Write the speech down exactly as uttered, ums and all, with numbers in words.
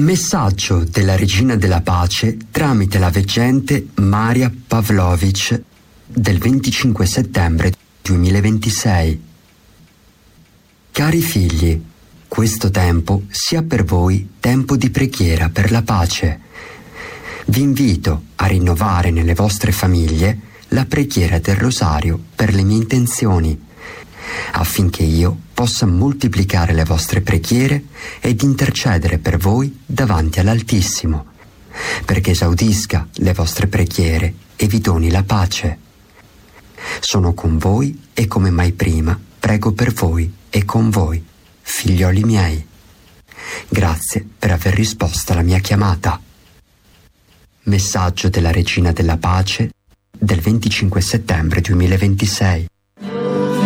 Messaggio della Regina della Pace tramite la veggente Maria Pavlovic del venticinque settembre duemilaventisei. Cari figli, questo tempo sia per voi tempo di preghiera per la pace. Vi invito a rinnovare nelle vostre famiglie la preghiera del rosario per le mie intenzioni, affinché io possa moltiplicare le vostre preghiere ed intercedere per voi davanti all'Altissimo, perché esaudisca le vostre preghiere e vi doni la pace. Sono con voi e come mai prima prego per voi e con voi, figlioli miei. Grazie per aver risposto alla mia chiamata. Messaggio della Regina della Pace del venticinque settembre duemilaventisei.